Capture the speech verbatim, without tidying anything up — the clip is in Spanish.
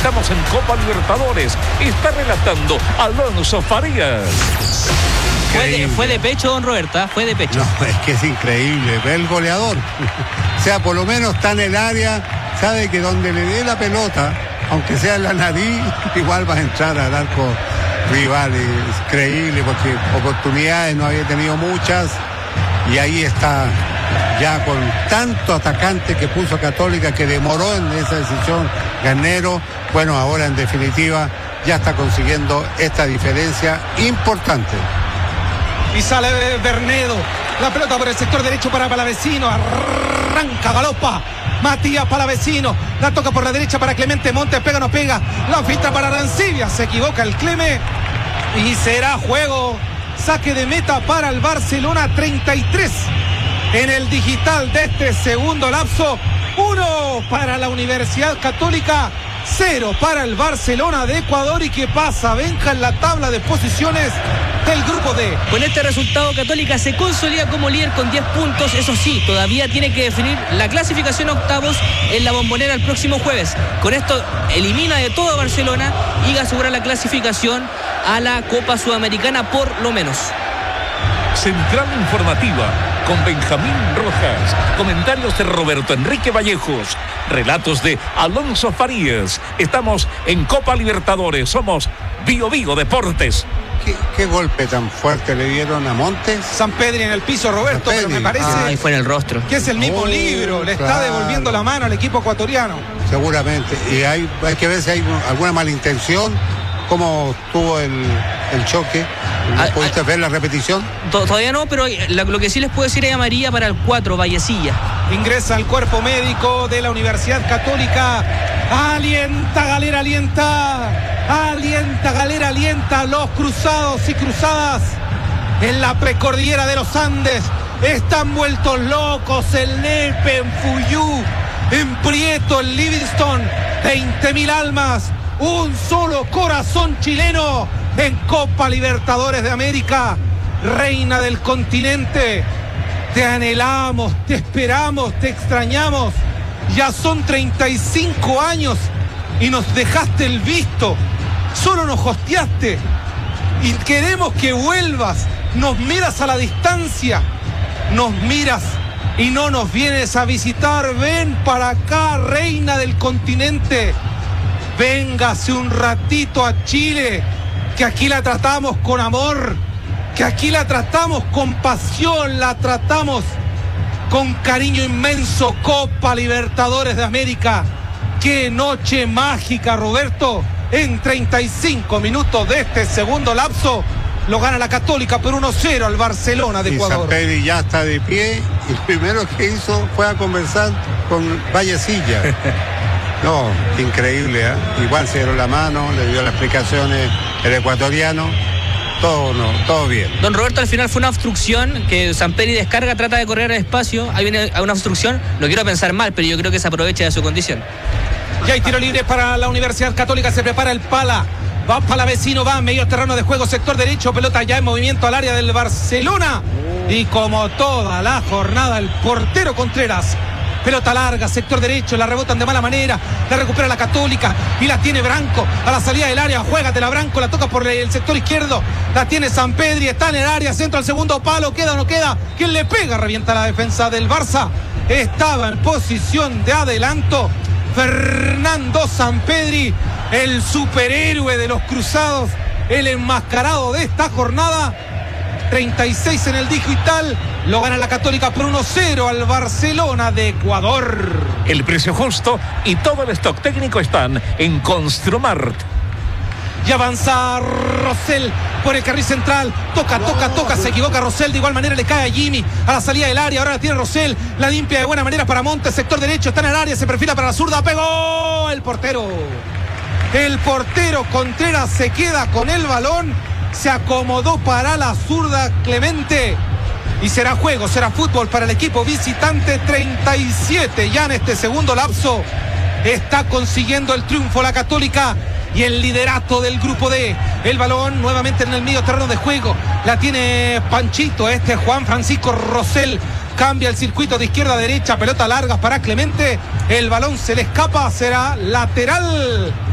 Estamos en Copa Libertadores. Está relatando Alonso Farías. Fue de, fue de pecho, don Roberta, fue de pecho. No, es que es increíble, ve el goleador. O sea, por lo menos está en el área, sabe que donde le dé la pelota, aunque sea en la nariz, igual va a entrar al arco rival. Es increíble porque oportunidades no había tenido muchas y ahí está ya con tanto atacante que puso Católica, que demoró en esa decisión Garnero. Bueno, ahora en definitiva ya está consiguiendo esta diferencia importante. Y sale Bernedo, la pelota por el sector derecho para Palavecino, arranca, galopa Matías Palavecino, la toca por la derecha para Clemente Montes, pega o no pega, la filtra para Arancibia, se equivoca el Cleme y será juego, saque de meta para el Barcelona. Treinta y tres en el digital de este segundo lapso, uno para la Universidad Católica, cero para el Barcelona de Ecuador. ¿Y qué pasa, Benja, en la tabla de posiciones del grupo D? Con este resultado, Católica se consolida como líder con diez puntos. Eso sí, todavía tiene que definir la clasificación a octavos en la Bombonera el próximo jueves. Con esto elimina de todo a Barcelona y asegura la clasificación a la Copa Sudamericana por lo menos. Central Informativa con Benjamín Rojas, comentarios de Roberto Enrique Vallejos, relatos de Alonso Farías. Estamos en Copa Libertadores, somos Bio Bio Deportes. ¿Qué, qué golpe tan fuerte le dieron a Montes? Sampedri en el piso, Roberto, pero me parece ah, ahí fue en el rostro. que es el mismo oh, libro, le claro. está devolviendo la mano al equipo ecuatoriano. Seguramente, y hay, hay que ver si hay alguna malintención. ¿Cómo tuvo el, el choque? Ah, ¿Pudiste ah, ver la repetición? Todavía no, pero la, lo que sí les puedo decir es amarilla para el cuatro, Vallecilla. Ingresa al cuerpo médico de la Universidad Católica. Alienta, Galera, alienta. Alienta, Galera, alienta. Los cruzados y cruzadas en la precordillera de los Andes están vueltos locos. El Nepe, en Fuyú, en Prieto, en Livingston. veinte mil almas. Un solo corazón chileno en Copa Libertadores de América. Reina del continente. Te anhelamos, te esperamos, te extrañamos. Ya son treinta y cinco años y nos dejaste el visto. Solo nos hosteaste y queremos que vuelvas. Nos miras a la distancia, nos miras y no nos vienes a visitar. Ven para acá, reina del continente. Véngase un ratito a Chile, que aquí la tratamos con amor, que aquí la tratamos con pasión, la tratamos con cariño inmenso. Copa Libertadores de América. Qué noche mágica, Roberto. En treinta y cinco minutos de este segundo lapso lo gana la Católica por uno cero al Barcelona de Ecuador. Y Sampedri ya está de pie y lo primero que hizo fue a conversar con Vallecilla. No, increíble, ¿eh? Igual se dieron la mano, le dio las explicaciones el ecuatoriano. Todo no, todo bien. Don Roberto, al final fue una obstrucción que Sampedri descarga, trata de correr al espacio, ahí viene una obstrucción, no quiero pensar mal, pero yo creo que se aprovecha de su condición. Ya hay tiro libre para la Universidad Católica, se prepara el Pala, va Palavecino, va medio terreno de juego, sector derecho, pelota ya en movimiento al área del Barcelona, y como toda la jornada el portero Contreras. Pelota larga, sector derecho, la rebotan de mala manera, la recupera la Católica y la tiene Branco a la salida del área. Juégatela, Branco, la toca por el sector izquierdo, la tiene Sampedri, está en el área, centro al segundo palo, queda o no queda. ¿Quién le pega? Revienta la defensa del Barça. Estaba en posición de adelanto Fernando Sampedri, el superhéroe de los cruzados, el enmascarado de esta jornada. treinta y seis en el digital, lo gana la Católica por uno cero al Barcelona de Ecuador. El precio justo y todo el stock técnico están en Construmart. Y avanza Rosell por el carril central, toca, toca, toca, se equivoca Rosell, de igual manera le cae a Jimmy a la salida del área, ahora la tiene Rosell, la limpia de buena manera para Montes, sector derecho, está en el área, se perfila para la zurda, pegó el portero. El portero Contreras se queda con el balón, se acomodó para la zurda Clemente y será juego, será fútbol para el equipo visitante. Treinta y siete ya en este segundo lapso, está consiguiendo el triunfo la Católica y el liderato del grupo D. El balón nuevamente en el medio terreno de juego, la tiene Panchito, este Juan Francisco Rosell, cambia el circuito de izquierda a derecha, pelota larga para Clemente, el balón se le escapa, será lateral